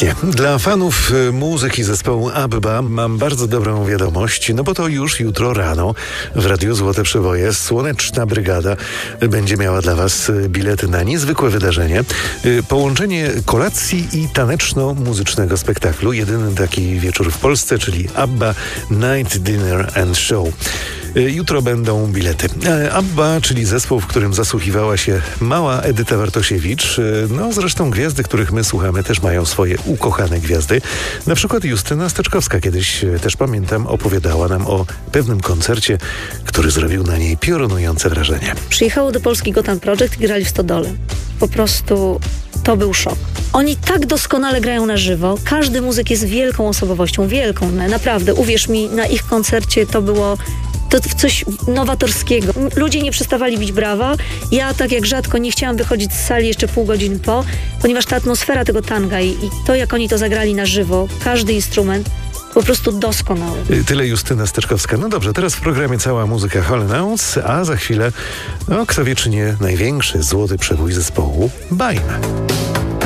Pięknie. Dla fanów muzyki zespołu ABBA mam bardzo dobrą wiadomość, no bo to już jutro rano w Radiu Złote Przeboje Słoneczna Brygada będzie miała dla Was bilety na niezwykłe wydarzenie. Połączenie kolacji i taneczno-muzycznego spektaklu. Jedyny taki wieczór w Polsce, czyli ABBA Night Dinner and Show. Jutro będą bilety. ABBA, czyli zespół, w którym zasłuchiwała się mała Edyta Bartosiewicz. No zresztą gwiazdy, których my słuchamy, też mają swoje ukochane gwiazdy. Na przykład Justyna Steczkowska kiedyś, też pamiętam, opowiadała nam o pewnym koncercie, który zrobił na niej piorunujące wrażenie. Przyjechało do Polski Gotham Project i grali w Stodole. Po prostu to był szok. Oni tak doskonale grają na żywo. Każdy muzyk jest wielką osobowością, wielką. Naprawdę, uwierz mi, na ich koncercie to było coś nowatorskiego. Ludzie nie przestawali bić brawa. Ja tak jak rzadko nie chciałam wychodzić z sali jeszcze pół godziny po, ponieważ ta atmosfera tego tanga i to, jak oni to zagrali na żywo, każdy instrument, po prostu doskonały. Tyle Justyna Steczkowska. No dobrze, teraz w programie cała muzyka Hall & Oates, a za chwilę, kto wie czy nie, największy złoty przebój zespołu Baim.